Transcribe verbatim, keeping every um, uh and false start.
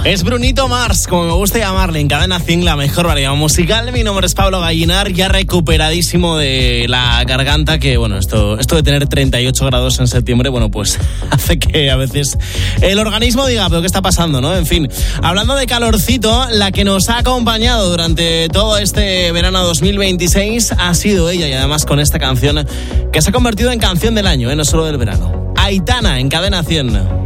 Es Brunito Mars, como me gusta llamarle, en Cadena cien, la mejor variedad musical. Mi nombre es Pablo Gallinar, ya recuperadísimo de la garganta, que bueno, esto, esto de tener treinta y ocho grados en septiembre, bueno, pues hace que a veces el organismo diga, pero ¿qué está pasando, no? En fin, hablando de calorcito, la que nos ha acompañado durante todo este verano dos mil veintiséis ha sido ella, y además con esta canción que se ha convertido en canción del año, ¿eh? No solo del verano. Aitana, en Cadena cien.